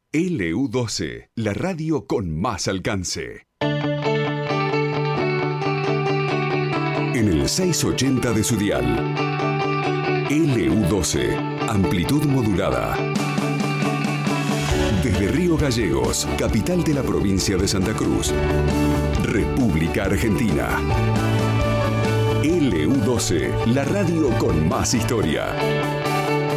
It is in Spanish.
LU12, la radio con más alcance. En el 680 de su dial. LU12, amplitud modulada. Desde Río Gallegos, capital de la provincia de Santa Cruz, República Argentina. LU12, la radio con más historia.